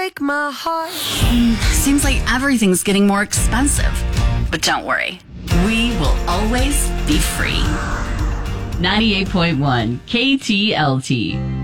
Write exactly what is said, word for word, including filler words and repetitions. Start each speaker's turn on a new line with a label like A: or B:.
A: break my heart.
B: Seems like everything's getting more expensive. But don't worry, we will always be free.
C: ninety-eight point one K T L T.